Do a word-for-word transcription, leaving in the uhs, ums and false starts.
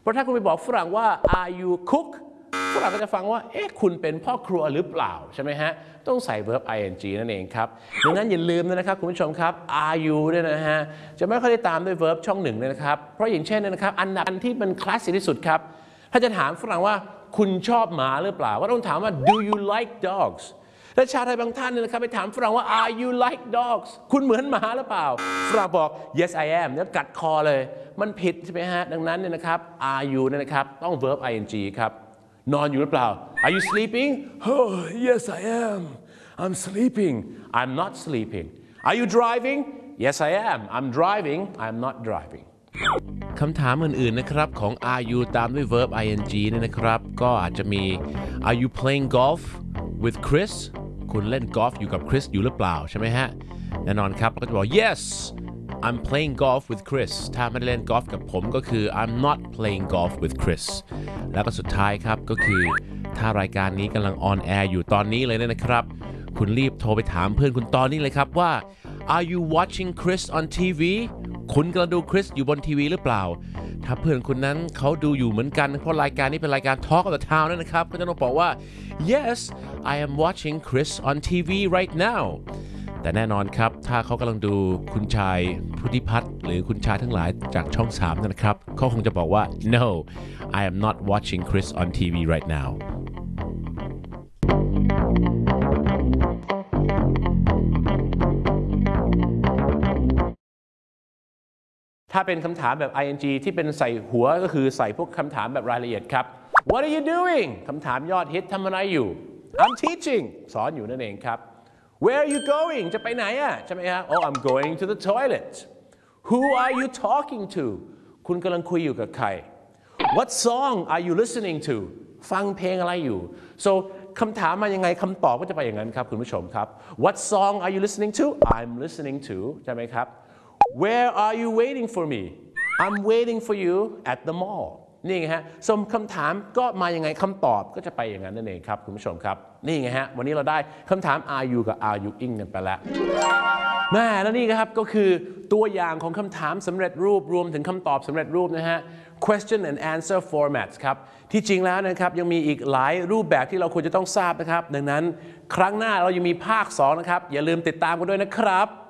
เพราะถ้าคุณไปบอกฝรั่งว่า are you cook ฝรั่งก็จะฟังว่าเอ๊ะคุณเป็นพ่อครัวหรือเปล่าใช่ไหมฮะต้องใส่ verb ing นั่นเองครับดังนั้นอย่าลืมนะครับคุณผู้ชมครับ are you เนี่ยนะฮะจะไม่ค่อยได้ตามด้วย verb ช่องหนึ่งเลยนะครับเพราะอย่างเช่นนะครับอันดับที่มันคลาสสิกที่สุดครับถ้าจะถามฝรั่งว่าคุณชอบหมาหรือเปล่าก็ต้องถามว่า do you like dogs และชาวไทยบางท่านเนี่ยนะครับไปถามฝรั่งว่า are you like dogs คุณเหมือนหมาหรือเปล่าฝรั่งบอก yes I am แล้วกัดคอเลยมันผิดใช่ไหมฮะดังนั้นเนี่ยนะครับ are you เนี่ยนะครับต้อง verb ing ครับนอนอยู่หรือเปล่า are you sleeping oh yes I am I'm sleeping I'm not sleeping are you driving yes I am I'm driving I'm not driving คำถามอื่นๆนะครับของ are you ตามด้วย verb ing เนี่ยนะครับก็อาจจะมี are you playing golf with Chris คุณเล่นกอล์ฟอยู่กับคริสอยู่หรือเปล่าใช่ไหมฮะแน่นอนครับเราก็จะบอก yes I'm playing golf with Chris ถ้าไม่ได้เล่นกอล์ฟกับผมก็คือ I'm not playing golf with Chris แล้วก็สุดท้ายครับก็คือถ้ารายการนี้กำลังออนแอร์อยู่ตอนนี้เลยนะครับคุณรีบโทรไปถามเพื่อนคุณตอนนี้เลยครับว่า Are you watching Chris on ที วี คุณกำลังดูคริสอยู่บนทีวีหรือเปล่าถ้าเพื่อนคุณนั้นเขาดูอยู่เหมือนกันเพราะรายการนี้เป็นรายการ Talk of the Town นั่นนะครับก็จะต้องบอกว่า Yes I am watching Chris on ที วี right now แต่แน่นอนครับถ้าเขากำลังดูคุณชายพุทธิพัฒน์หรือคุณชายทั้งหลายจากช่องสามนะครับเขาคงจะบอกว่า No I am not watching Chris on ที วี right nowถ้าเป็นคำถามแบบ ing ที่เป็นใส่หัวก็คือใส่พวกคำถามแบบรายละเอียดครับ What are you doing คำถามยอดฮิตทำอะไรอยู่ I'm teaching สอนอยู่นั่นเองครับ Where are you going จะไปไหนอ่ะใช่ไหมฮะ Oh I'm going to the toilet Who are you talking to คุณกำลังคุยอยู่กับใคร What song are you listening to ฟังเพลงอะไรอยู่ so คำถามมายังไงคำตอบก็จะไปอย่างนั้นครับคุณผู้ชมครับ What song are you listening to I'm listening to ใช่ไหมครับWhere are you waiting for me? I'm waiting for you at the mall. นี่ไงฮะสมคำถามก็มายังไงคำตอบก็จะไปอย่างนั้นนั่นเองครับคุณผู้ชมครับนี่ไงฮะวันนี้เราได้คำถาม are you กับ are you in กันไปแล้วแม่แล้วนี่ครับก็คือตัวอย่างของคำถามสำเร็จรูปรวมถึงคำตอบสำเร็จรูปนะฮะ question and answer formats ครับที่จริงแล้วนะครับยังมีอีกหลายรูปแบบที่เราควรจะต้องทราบนะครับดังนั้นครั้งหน้าเรายังมีภาคสองนะครับอย่าลืมติดตามกันด้วยนะครับ